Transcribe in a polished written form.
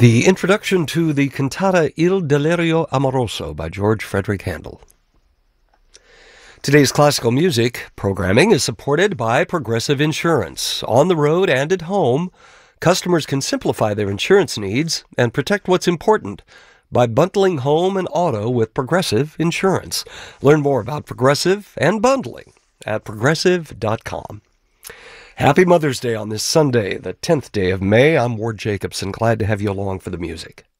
The introduction to the cantata Il Delirio Amoroso by George Frederick Handel. Today's classical music programming is supported by Progressive Insurance. On the road and at home, customers can simplify their insurance needs and protect what's important by bundling home and auto with Progressive Insurance. Learn more about Progressive and bundling at progressive.com. Happy Mother's Day on this Sunday, the 10th day of May. I'm Ward Jacobson. Glad to have you along for the music.